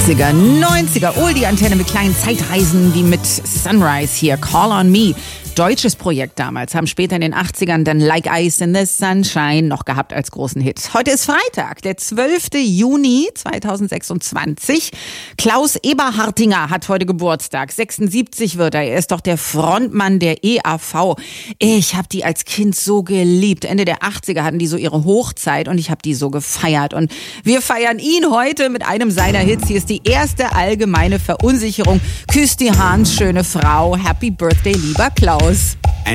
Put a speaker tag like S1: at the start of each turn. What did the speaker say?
S1: 80er, 90er, die Antenne mit kleinen Zeitreisen wie mit Sunrise hier, Call on Me. Deutsches Projekt damals, haben später in den 80ern dann Like Ice in the Sunshine noch gehabt als großen Hit. Heute ist Freitag, der 12. Juni 2026. Klaus Eberhardinger hat heute Geburtstag. 76 wird er. Er ist doch der Frontmann der EAV. Ich habe die als Kind so geliebt. Ende der 80er hatten die so ihre Hochzeit und ich habe die so gefeiert. Und wir feiern ihn heute mit einem seiner Hits. Hier ist die erste allgemeine Verunsicherung. Küss die Hans, schöne Frau. Happy Birthday, lieber Klaus.